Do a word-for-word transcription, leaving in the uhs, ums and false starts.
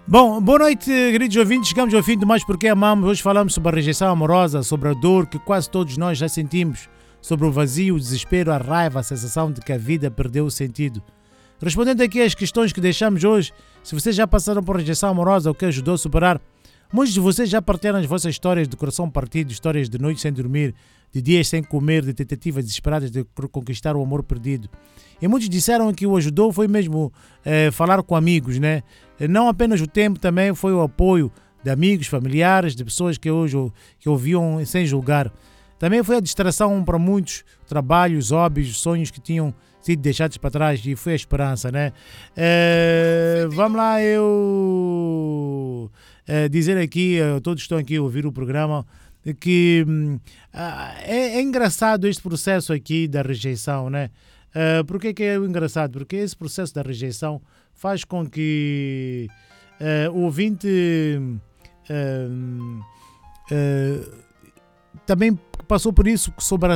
Bom, boa noite, queridos ouvintes. Chegamos ao fim de Mais Porque Amamos. Hoje falamos sobre a rejeição amorosa, sobre a dor que quase todos nós já sentimos, sobre o vazio, o desespero, a raiva, a sensação de que a vida perdeu o sentido. Respondendo aqui às questões que deixamos hoje, se vocês já passaram por rejeição amorosa, o que ajudou a superar, muitos de vocês já partilharam as vossas histórias de coração partido, histórias de noites sem dormir, de dias sem comer, de tentativas desesperadas de conquistar o amor perdido. E muitos disseram que o ajudou foi mesmo eh, falar com amigos, né? Não apenas o tempo, também foi o apoio de amigos, familiares, de pessoas que hoje que ouviam sem julgar. Também foi a distração para muitos, trabalhos, hobbies, sonhos que tinham sido deixados para trás, e foi a esperança, né? Eh, vamos lá, eu eh, dizer aqui, eh, todos estão aqui a ouvir o programa, que hum, ah, é, é engraçado este processo aqui da rejeição, né? Uh, por que que é engraçado? Porque esse processo da rejeição faz com que uh, o ouvinte uh, uh, também passou por isso, sobre a